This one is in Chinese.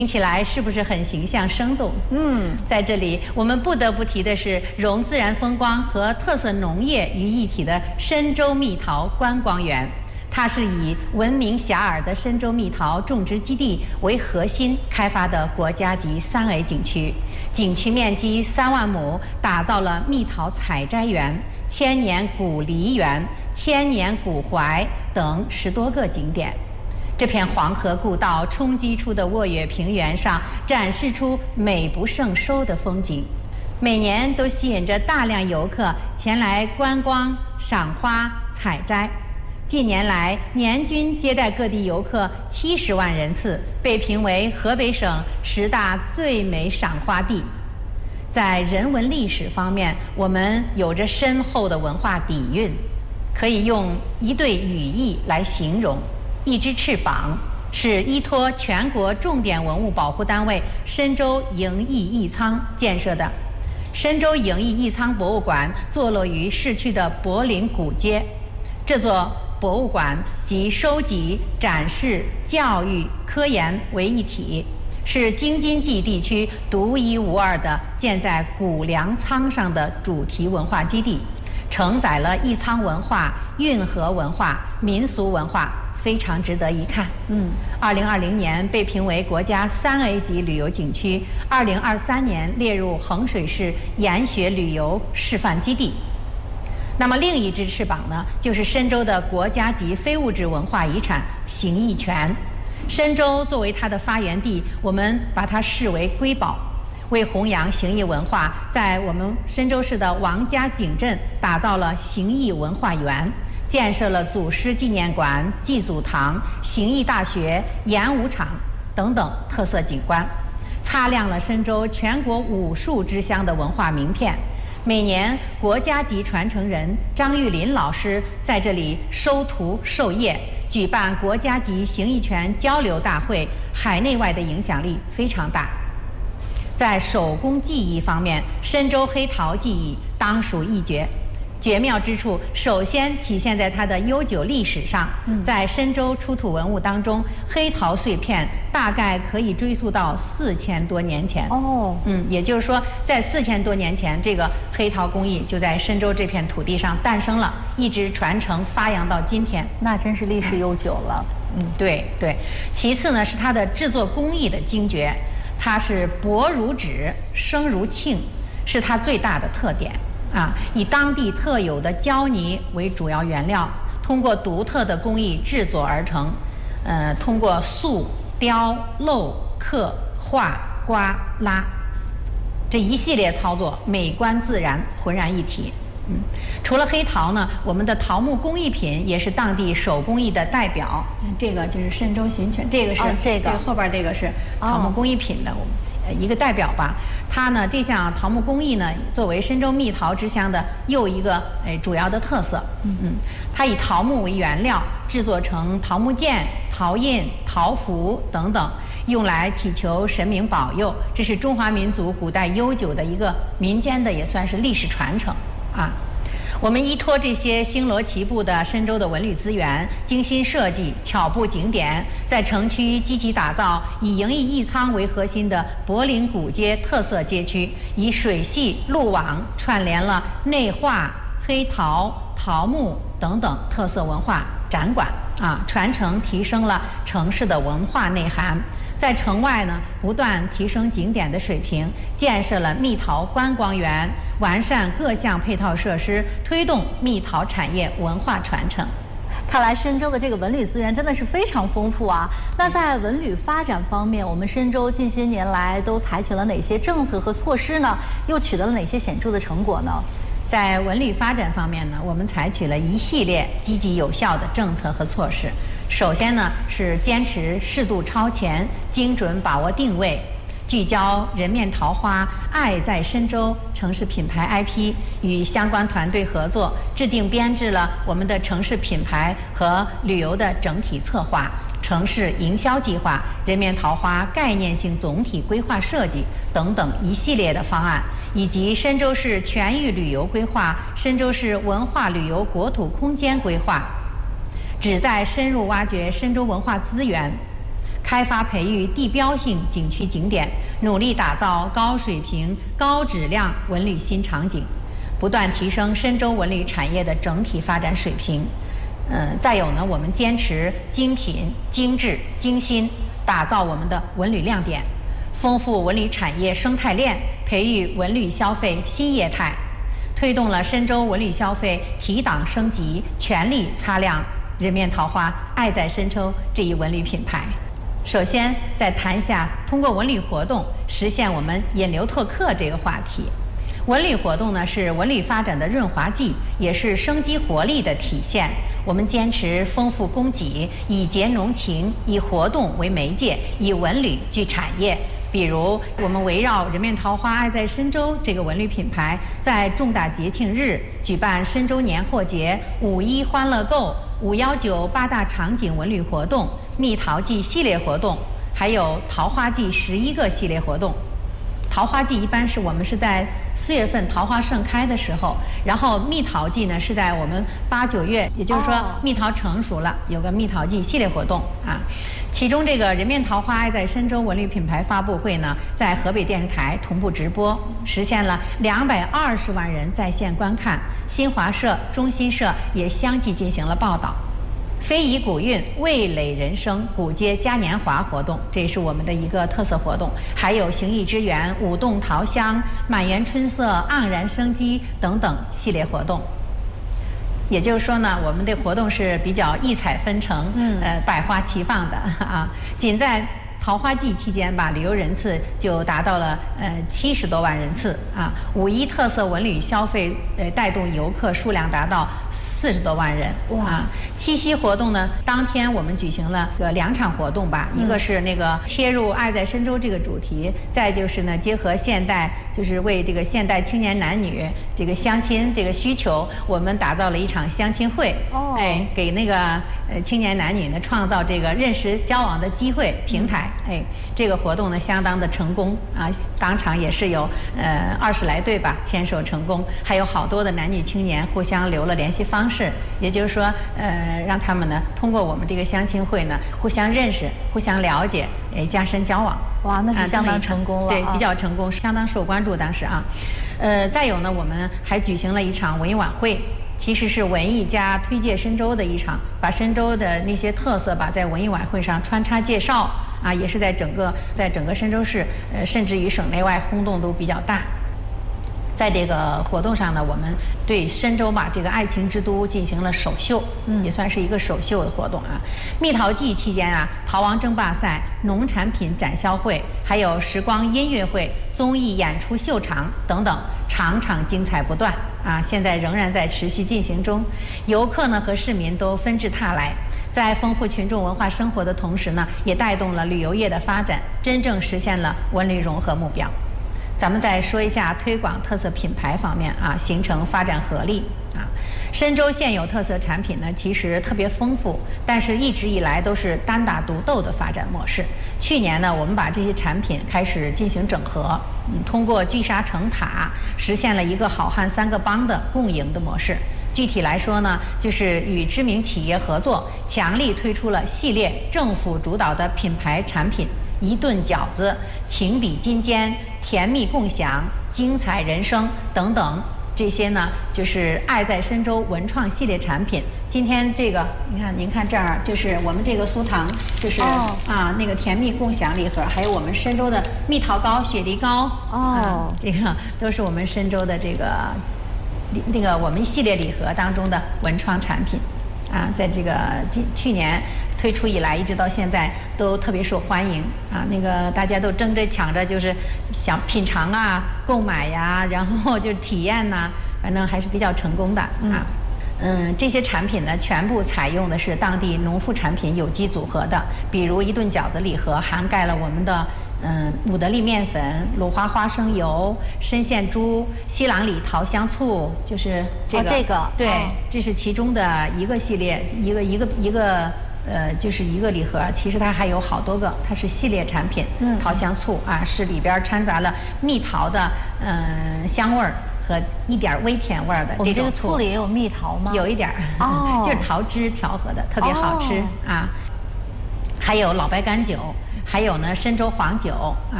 听起来是不是很形象生动？在这里我们不得不提的是融自然风光和特色农业于一体的深州蜜桃观光园。它是以闻名遐迩的深州蜜桃种植基地为核心开发的国家级3A 景区，景区面积3万亩，打造了蜜桃采摘园、千年古梨园、千年古槐等10多个景点。这片黄河故道冲击出的沃野平原上，展示出美不胜收的风景，每年都吸引着大量游客前来观光、赏花、采摘。近年来，年均接待各地游客70万人次，被评为河北省10大最美赏花地。在人文历史方面，我们有着深厚的文化底蕴，可以用一对语义来形容。一只翅膀是依托全国重点文物保护单位深州营邑义仓建设的。深州营邑义仓博物馆坐落于市区的柏林古街。这座博物馆集收集、展示、教育、科研为一体，是京津冀地区独一无二的建在古粮仓上的主题文化基地，承载了义仓文化、运河文化、民俗文化，非常值得一看。2020年被评为国家3A 级旅游景区，2023年列入衡水市研学旅游示范基地。那么另一只翅膀呢，就是深州的国家级非物质文化遗产形意泉。深州作为它的发源地，我们把它视为瑰宝。为弘扬形意文化，在我们深州市的王家井镇打造了形意文化园，建设了祖师纪念馆、祭祖堂、形意大学、演武场等等特色景观，擦亮了深州全国武术之乡的文化名片。每年国家级传承人张玉林老师在这里收徒授业，举办国家级形意拳交流大会，海内外的影响力非常大。在手工技艺方面，深州黑陶技艺当属一绝。绝妙之处首先体现在它的悠久历史上。在深州出土文物当中，黑陶碎片大概可以追溯到4000多年前。也就是说，在4000多年前，这个黑陶工艺就在深州这片土地上诞生了，一直传承发扬到今天。 那真是历史悠久了。 对。其次呢，是它的制作工艺的精绝，它是薄如纸，生如磬，是它最大的特点。以当地特有的胶泥为主要原料，通过独特的工艺制作而成。通过塑、雕、镂、刻、画、刮、拉这一系列操作，美观自然，浑然一体。除了黑陶呢，我们的陶木工艺品也是当地手工艺的代表。这个就是深州形拳，这个是这个后边这个是陶木工艺品的一个代表吧。它呢，这项陶木工艺呢，作为深州蜜桃之乡的又一个主要的特色。它以桃木为原料，制作成桃木剑、陶印、桃符等等，用来祈求神明保佑。这是中华民族古代悠久的一个民间的，也算是历史传承。我们依托这些星罗棋布的深州的文旅资源，精心设计、巧布景点，在城区积极打造以营邑义仓为核心的柏林古街特色街区，以水系路网串联了内画、黑陶、桃木等等特色文化展馆，传承提升了城市的文化内涵。在城外呢，不断提升景点的水平，建设了蜜桃观光园，完善各项配套设施，推动蜜桃产业文化传承。 看来深州的这个文旅资源真的是非常丰富啊。那在文旅发展方面，我们深州近些年来都采取了哪些政策和措施呢？又取得了哪些显著的成果呢？ 在文旅发展方面呢，我们采取了一系列积极有效的政策和措施。首先呢，是坚持适度超前，精准把握定位，聚焦人面桃花、爱在深州城市品牌 IP， 与相关团队合作，制定编制了我们的城市品牌和旅游的整体策划、城市营销计划、人面桃花概念性总体规划设计等等一系列的方案，以及深州市全域旅游规划、深州市文化旅游国土空间规划，旨在深入挖掘深州文化资源， 开发培育地标性景区景点，努力打造高水平、高质量文旅新场景，不断提升深州文旅产业的整体发展水平。再有呢，我们坚持精品、精致、精心，打造我们的文旅亮点，丰富文旅产业生态链，培育文旅消费新业态，推动了深州文旅消费提档升级，全力擦亮人面桃花爱在深州这一文旅品牌。首先，再谈一下通过文旅活动实现我们引流拓客这个话题。文旅活动呢，是文旅发展的润滑剂，也是生机活力的体现。我们坚持丰富供给，以节浓情，以活动为媒介，以文旅聚产业。比如，我们围绕人面桃花爱在深州这个文旅品牌，在重大节庆日举办深州年货节、5·1欢乐购、5·198大场景文旅活动、蜜桃季系列活动，还有桃花季11个系列活动。桃花季一般是我们是在4月份桃花盛开的时候，然后蜜桃季呢是在我们8、9月，也就是说蜜桃成熟了，有个蜜桃季系列活动啊。其中这个人面桃花爱在深州文旅品牌发布会呢，在河北电视台同步直播，实现了220万人在线观看，新华社、中新社也相继进行了报道。非遗古韵、味蕾人生、古街嘉年华活动，这是我们的一个特色活动。还有形意之园、舞动桃香、满园春色、盎然生机等等系列活动。也就是说呢，我们的活动是比较异彩纷呈，百花齐放的啊。仅在桃花季期间吧，旅游人次就达到了70多万人次啊。5·1特色文旅消费带动游客数量达到40多万人。哇！七夕活动呢，当天我们举行了2场活动吧，一个是那个切入爱在深州这个主题，再就是呢结合现代，就是为这个现代青年男女这个相亲这个需求，我们打造了一场相亲会。给那个青年男女呢创造这个认识交往的机会平台。这个活动呢相当的成功啊，当场也是有20来对吧牵手成功，还有好多的男女青年互相留了联系方式，也就是说让他们呢通过我们这个相亲会呢互相认识、互相了解，加深交往。 哇，那是相当成功了， 对，比较成功，相当受关注当时啊。再有呢，我们还举行了一场文艺晚会。其实是文艺加推介深州的一场，把深州的那些特色吧，在文艺晚会上穿插介绍啊，也是在整个深州市，甚至于省内外轰动都比较大。在这个活动上呢，我们对深州吧这个爱情之都进行了首秀，也算是一个首秀的活动啊。蜜桃季期间啊，桃王争霸赛、农产品展销会，还有时光音乐会、综艺演出秀场等等，场场精彩不断啊！现在仍然在持续进行中，游客呢和市民都纷至沓来，在丰富群众文化生活的同时呢，也带动了旅游业的发展，真正实现了文旅融合目标。咱们再说一下推广特色品牌方面啊，形成发展合力啊。深州现有特色产品呢，其实特别丰富，但是一直以来都是单打独斗的发展模式。去年呢，我们把这些产品开始进行整合，通过聚沙成塔，实现了一个好汉3个帮的共赢的模式。具体来说呢，就是与知名企业合作，强力推出了系列政府主导的品牌产品。一顿饺子、情比金坚、甜蜜共享、精彩人生等等，这些呢就是爱在深州文创系列产品。今天这个您看这儿就是我们这个酥糖，就是那个甜蜜共享礼盒，还有我们深州的蜜桃糕、雪梨糕这个都是我们深州的这个我们系列礼盒当中的文创产品啊，在这个去年推出以来，一直到现在都特别受欢迎啊！那个大家都争着抢着，就是想品尝啊、购买呀，然后就体验呐，反正还是比较成功的啊。这些产品呢，全部采用的是当地农副产品有机组合的，比如一顿饺子礼盒涵盖了我们的姆德利面粉、鲁花花生油、深县猪、西朗里桃香醋，就是这个对，这是其中的一个系列，一个就是一个礼盒，其实它还有好多个，它是系列产品。桃香醋啊，是里边掺杂了蜜桃的香味儿和一点微甜味儿的这种醋。 我们这个醋里也有蜜桃吗？ 有一点就是桃汁调和的，特别好吃啊。还有老白干酒、 还有呢深州黄酒